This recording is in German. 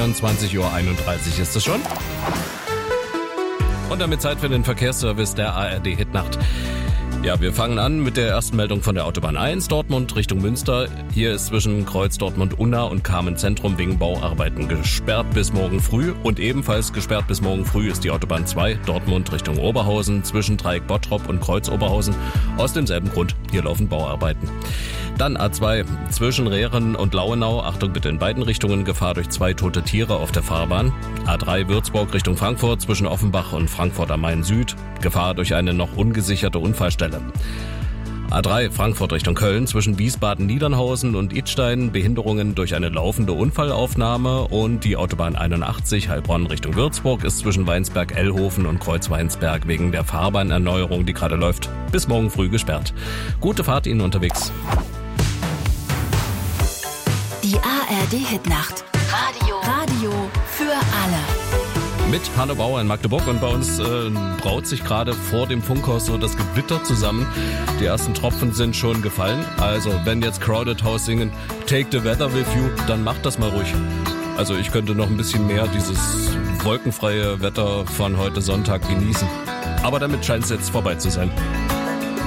22:31 Uhr ist es schon. Und damit Zeit für den Verkehrsservice der ARD Hitnacht. Ja, wir fangen an mit der ersten Meldung von der Autobahn 1, Dortmund Richtung Münster. Hier ist zwischen Kreuz Dortmund-Unna und Kamenz-Zentrum wegen Bauarbeiten gesperrt bis morgen früh. Und ebenfalls gesperrt bis morgen früh ist die Autobahn 2, Dortmund Richtung Oberhausen, zwischen Dreieck Bottrop und Kreuz Oberhausen. Aus demselben Grund, hier laufen Bauarbeiten. Dann A2 zwischen Rehren und Lauenau. Achtung bitte in beiden Richtungen, Gefahr durch 2 tote Tiere auf der Fahrbahn. A3 Würzburg Richtung Frankfurt zwischen Offenbach und Frankfurt am Main Süd. Gefahr durch eine noch ungesicherte Unfallstelle. A3 Frankfurt Richtung Köln zwischen Wiesbaden-Niedernhausen und Idstein. Behinderungen durch eine laufende Unfallaufnahme. Und die Autobahn 81 Heilbronn Richtung Würzburg ist zwischen Weinsberg-Ellhofen und Kreuz-Weinsberg wegen der Fahrbahnerneuerung, die gerade läuft, bis morgen früh gesperrt. Gute Fahrt Ihnen unterwegs. Die ARD Hitnacht. Radio für alle. Mit Hanno Bauer in Magdeburg und bei uns braut sich gerade vor dem Funkhaus so das Gewitter zusammen. Die ersten Tropfen sind schon gefallen. Also wenn jetzt Crowded House singen Take the Weather with you, dann macht das mal ruhig. Also ich könnte noch ein bisschen mehr dieses wolkenfreie Wetter von heute Sonntag genießen. Aber damit scheint es jetzt vorbei zu sein.